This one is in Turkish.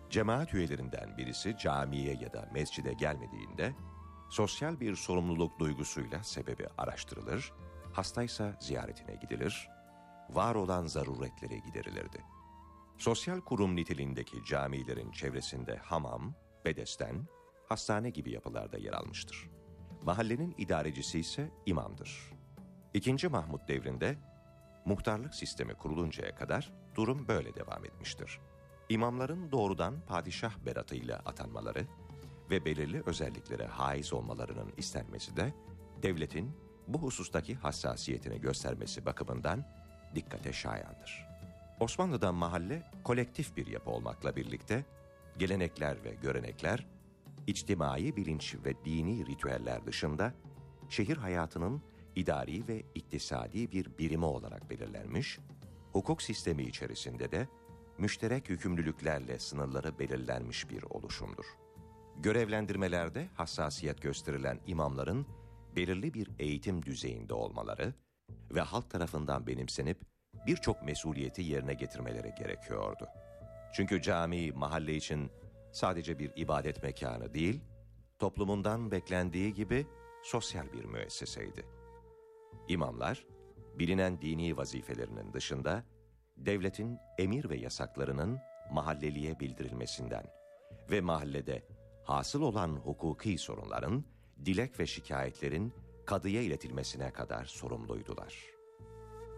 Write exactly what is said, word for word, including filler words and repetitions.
Cemaat üyelerinden birisi camiye ya da mescide gelmediğinde sosyal bir sorumluluk duygusuyla sebebi araştırılır, hastaysa ziyaretine gidilir, var olan zaruretleri giderilirdi. Sosyal kurum niteliğindeki camilerin çevresinde hamam, bedesten, hastane gibi yapılarda yer almıştır. Mahallenin idarecisi ise imamdır. İkinci Mahmud devrinde muhtarlık sistemi kuruluncaya kadar durum böyle devam etmiştir. İmamların doğrudan padişah beratıyla atanmaları ve belirli özelliklere haiz olmalarının istenmesi de devletin bu husustaki hassasiyetini göstermesi bakımından dikkate şayandır. Osmanlı'da mahalle kolektif bir yapı olmakla birlikte gelenekler ve görenekler, içtimai bilinç ve dini ritüeller dışında şehir hayatının idari ve iktisadi bir birimi olarak belirlenmiş, hukuk sistemi içerisinde de müşterek yükümlülüklerle sınırları belirlenmiş bir oluşumdur. Görevlendirmelerde hassasiyet gösterilen imamların belirli bir eğitim düzeyinde olmaları ve halk tarafından benimsenip birçok mesuliyeti yerine getirmeleri gerekiyordu. Çünkü cami mahalle için sadece bir ibadet mekanı değil, toplumundan beklendiği gibi sosyal bir müesseseydi. İmamlar, bilinen dini vazifelerinin dışında, devletin emir ve yasaklarının mahalleliye bildirilmesinden ve mahallede hasıl olan hukuki sorunların, dilek ve şikayetlerin kadıya iletilmesine kadar sorumluydular.